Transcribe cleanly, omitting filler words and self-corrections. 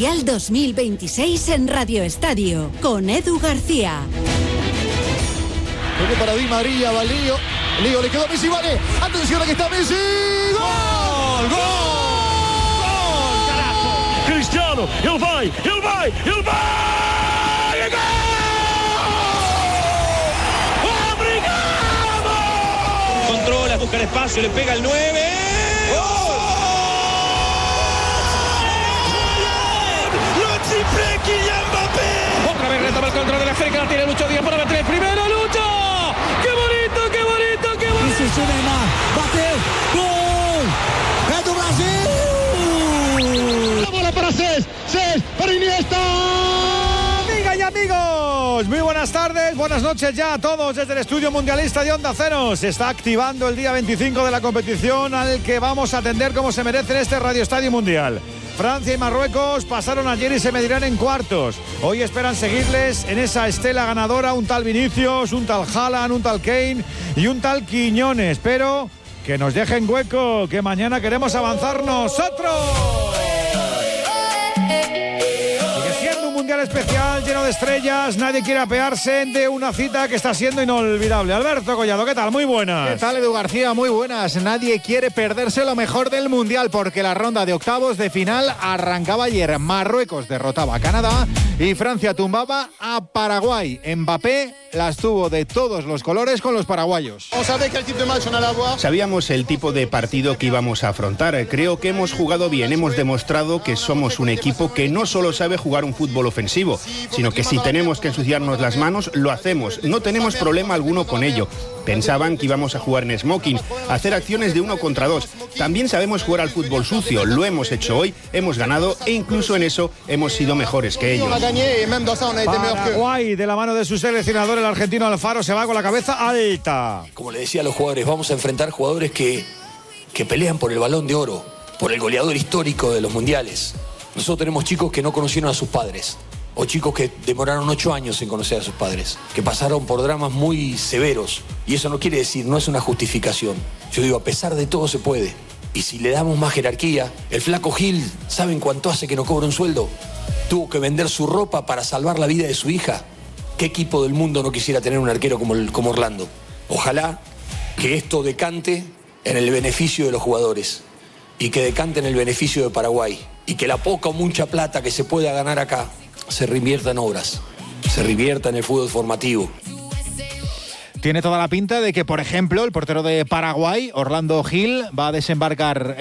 Mundial 2026 en Radio Estadio, con Edu García. Toque para Di María, va Lío. Lío, le quedó a Messi, vale. Atención, aquí está Messi. ¡Gol! ¡Gol! ¡Gol! ¡Carajo! Cristiano, ele vai! ¡Obrigado! Controla, busca el espacio, le pega el 9. Otra vez retoma el control de la cerca, la tiene Lucho Díaz para meter el primero. ¡Lucho! ¡Qué bonito, qué bonito, qué bonito! Isso, Neymar, bateu, gol! É do Brasil! La bola para Cés para Iniesta. Amigas y amigos, muy buenas tardes, buenas noches ya a todos desde el estudio mundialista de Onda Cero. Se está activando el día 25 de la competición al que vamos a atender como se merece en este Radio Estadio Mundial. Francia y Marruecos pasaron ayer y se medirán en cuartos. Hoy esperan seguirles en esa estela ganadora un tal Vinicius, un tal Haaland, un tal Kane y un tal Quiñones. Pero que nos dejen hueco, que mañana queremos avanzar nosotros. Sigue siendo un mundial especial, lleno de estrellas. Nadie quiere apearse de una cita que está siendo inolvidable. Alberto Collado, ¿qué tal? Muy buenas. ¿Qué tal, Edu García? Muy buenas. Nadie quiere perderse lo mejor del mundial porque la ronda de octavos de final arrancaba ayer. Marruecos derrotaba a Canadá y Francia tumbaba a Paraguay. Mbappé las tuvo de todos los colores con los paraguayos. Sabíamos el tipo de partido que íbamos a afrontar. Creo que hemos jugado bien. Hemos demostrado que somos un equipo que no solo sabe jugar un fútbol ofensivo, sino que si tenemos que ensuciarnos las manos, lo hacemos. No tenemos problema alguno con ello. Pensaban que íbamos a jugar en smoking, a hacer acciones de 1 contra 2. También sabemos jugar al fútbol sucio. Lo hemos hecho hoy, hemos ganado e incluso en eso hemos sido mejores que ellos. Paraguay, de la mano de su seleccionador, el argentino Alfaro, se va con la cabeza alta. Como le decía a los jugadores, vamos a enfrentar jugadores que pelean por el Balón de Oro, por el goleador histórico de los mundiales. Nosotros tenemos chicos que no conocieron a sus padres, o chicos que demoraron 8 años en conocer a sus padres, que pasaron por dramas muy severos. Y eso no quiere decir, no es una justificación. Yo digo, a pesar de todo se puede. Y si le damos más jerarquía, el flaco Gil, ¿saben cuánto hace que no cobra un sueldo? Tuvo que vender su ropa para salvar la vida de su hija. ¿Qué equipo del mundo no quisiera tener un arquero como Orlando? Ojalá que esto decante en el beneficio de los jugadores y que decante en el beneficio de Paraguay y que la poca o mucha plata que se pueda ganar acá se reinvierta en obras, se reinvierta en el fútbol formativo. Tiene toda la pinta de que, por ejemplo, el portero de Paraguay, Orlando Gil, va a desembarcar